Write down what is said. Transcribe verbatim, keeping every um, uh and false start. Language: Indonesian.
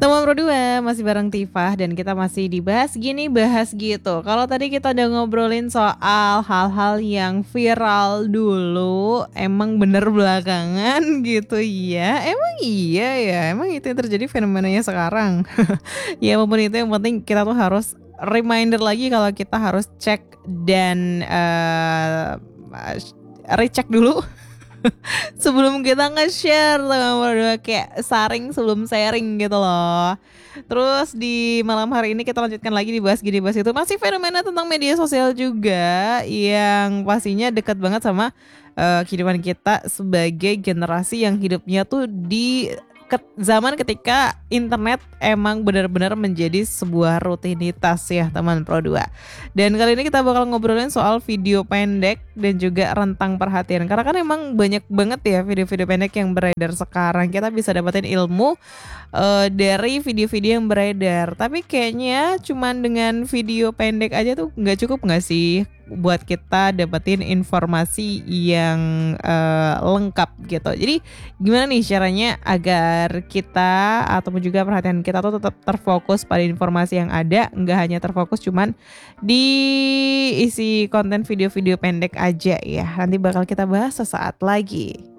Teman berdua masih bareng Tifah dan kita masih dibahas gini bahas gitu. Kalau tadi kita udah ngobrolin soal hal-hal yang viral dulu, emang bener belakangan gitu ya. Emang iya ya, emang itu yang terjadi fenomenanya sekarang. Ya apapun itu yang penting kita tuh harus reminder lagi kalau kita harus cek dan uh, recheck dulu sebelum kita nge-share teman berdua, kayak saring sebelum sharing gitu loh. Terus di malam hari ini kita lanjutkan lagi dibahas gini bahas itu, masih fenomena tentang media sosial juga yang pastinya dekat banget sama uh, kehidupan kita sebagai generasi yang hidupnya tuh di ke- zaman ketika internet emang benar-benar menjadi sebuah rutinitas ya teman Pro dua. Dan kali ini kita bakal ngobrolin soal video pendek dan juga rentang perhatian. Karena kan emang banyak banget ya video-video pendek yang beredar sekarang. Kita bisa dapetin ilmu uh, dari video-video yang beredar. Tapi kayaknya cuman dengan video pendek aja tuh nggak cukup nggak sih buat kita dapetin informasi yang uh, lengkap gitu. Jadi gimana nih caranya agar kita ataupun juga perhatian kita tuh tetap terfokus pada informasi yang ada, nggak hanya terfokus cuman di isi konten video-video pendek aja ya. Nanti bakal kita bahas sesaat lagi.